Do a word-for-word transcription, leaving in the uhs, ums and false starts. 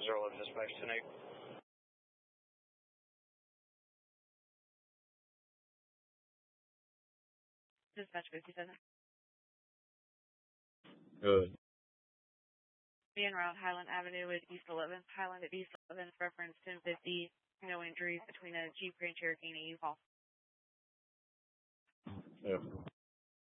Zero eleven dispatch ten eight. Dispatch fifty-seven. Good. Being around Highland Avenue at East eleventh. Highland at East eleventh, reference ten fifty. No injuries between a Jeep Grand Cherokee and a U-Haul. Yeah.